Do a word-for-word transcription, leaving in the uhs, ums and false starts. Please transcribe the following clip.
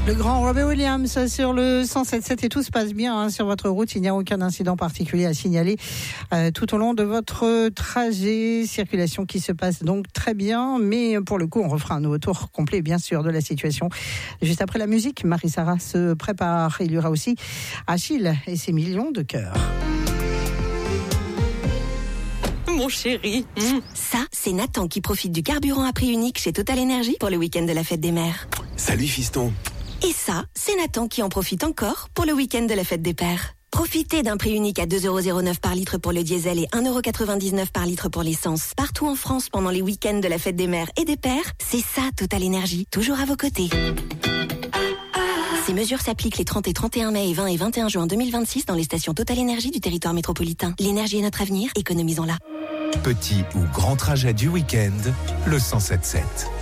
Le grand Robbie Williams sur le cent sept virgule sept et tout se passe bien hein, sur votre route. Il n'y a aucun incident particulier à signaler euh, tout au long de votre trajet. Circulation qui se passe donc très bien. Mais pour le coup, on refera un nouveau tour complet, bien sûr, de la situation. Juste après la musique, Marie-Sara se prépare. Il y aura aussi Achille et ses millions de cœurs. Mon chéri. Mmh. Ça, c'est Nathan qui profite du carburant à prix unique chez Total Energy pour le week-end de la fête des mères. Salut fiston. Et ça, c'est Nathan qui en profite encore pour le week-end de la fête des pères. Profitez d'un prix unique à deux euros zéro neuf par litre pour le diesel et un euro quatre-vingt-dix-neuf par litre pour l'essence. Partout en France pendant les week-ends de la fête des mères et des pères, c'est ça Total Energy, toujours à vos côtés. Ces mesures s'appliquent les trente et trente et un mai et vingt et vingt et un juin deux mille vingt-six dans les stations Total Energy du territoire métropolitain. L'énergie est notre avenir, économisons-la. Petit ou grand trajet du week-end, le cent sept virgule sept.